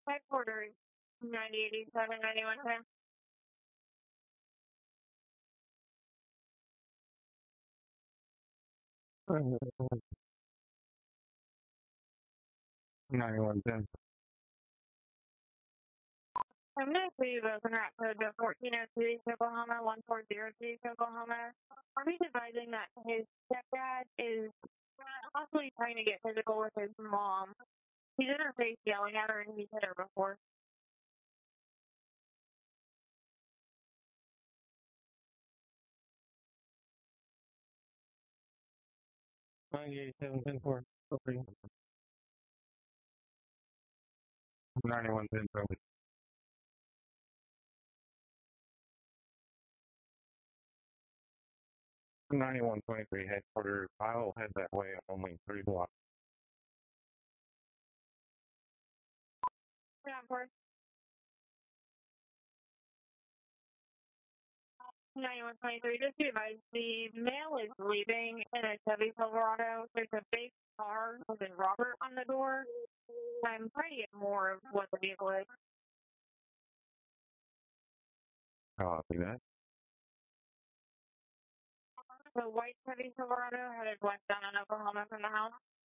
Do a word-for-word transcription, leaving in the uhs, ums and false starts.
Headquarters, ninety eighty-seven, ninety-one ten. ninety-one ten. I'm going to please open that code to fourteen oh two East Oklahoma, one four zero two East Oklahoma. Army's advising that his stepdad is possibly trying to get physical with his mom. He's in her face yelling at her and he's hit her before. ninety-eight seven ten four. Okay. ninety-one ten. ninety-one twenty-three headquarters. I'll head that way only three blocks. Yeah, of course. ninety-one twenty-three, just be advised, the mail is leaving in a Chevy Silverado. There's a big car with a Robert on the door. I'm trying to get more of what the vehicle is. I'll see that. The white Chevy Silverado headed west down in Oklahoma from the house.